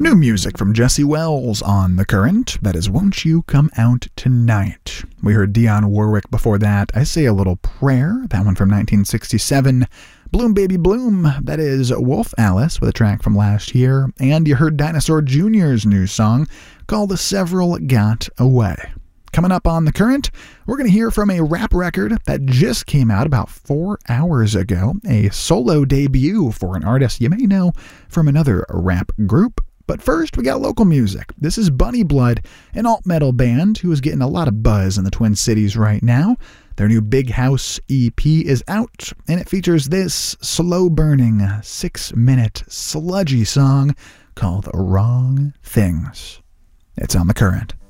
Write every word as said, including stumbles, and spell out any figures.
New music from Jesse Wells on The Current. That is Won't You Come Out Tonight. We heard Dionne Warwick before that. I Say a Little Prayer, that one from nineteen sixty-seven. Bloom Baby Bloom, that is Wolf Alice with a track from last year. And you heard Dinosaur Junior's new song called Several Got Away. Coming up on The Current, we're going to hear from a rap record that just came out about four hours ago, a solo debut for an artist you may know from another rap group. But first, we got local music. This is Bunny Blood, an alt-metal band who is getting a lot of buzz in the Twin Cities right now. Their new Big House E P is out, and it features this slow-burning, six-minute, sludgy song called Wrong Things. It's on The Current.